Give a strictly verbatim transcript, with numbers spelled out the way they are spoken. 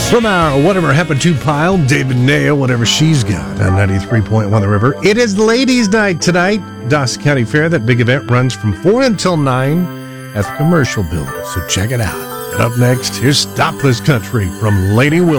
From our Whatever Happened To pile, David Naya, whatever she's got on ninety-three point one The River. It is Ladies' Night tonight. Dawson County Fair. That big event runs from four until nine at the Commercial Building. So check it out. And up next, here's Stopless Country from Lady Will.